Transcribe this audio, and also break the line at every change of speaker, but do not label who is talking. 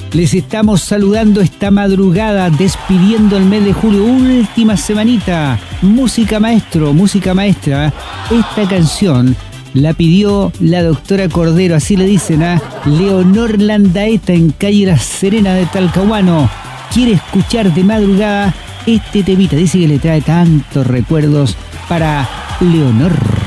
Les estamos saludando esta madrugada, despidiendo el mes de julio, última semanita. Música maestra. Esta canción la pidió la doctora Cordero, así le dicen a Leonor Landaeta en calle La Serena de Talcahuano. Quiere escuchar de madrugada este temita, dice que le trae tantos recuerdos para Leonor.